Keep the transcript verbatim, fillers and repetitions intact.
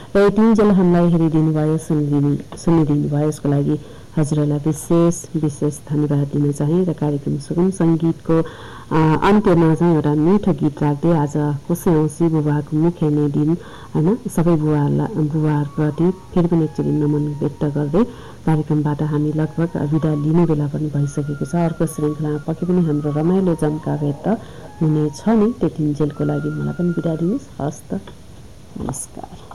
र यतिन्जेल हामीलाई हेरिदिनु भयो, सुनिदिनु सुनिदिनु भयो, यसको लागि हजुरहरूलाई विशेष विशेष धन्यवाद दिन चाहे। र कार्यक्रम सुगम सङ्गीतको अन्त्यमा चाहिँ एउटा मिठो गीत राख्दै आज कसै औँसी बुबाको मुख्य नै दिन होइन, सबै बुवाहरूलाई बुवाहरूप्रति फेरि पनि एकचोटि नमन व्यक्त गर्दै कार्यक्रमबाट हामी लगभग बिदा लिने बेला पनि भइसकेको छ। अर्को श्रृङ्खलामा पक्कै पनि हाम्रो रमाइलो जम्का व्यक्त हुनेछ नि, त्यतिन्जेलको लागि मलाई पनि बिदा दिनुहोस्। हस्त, नमस्कार।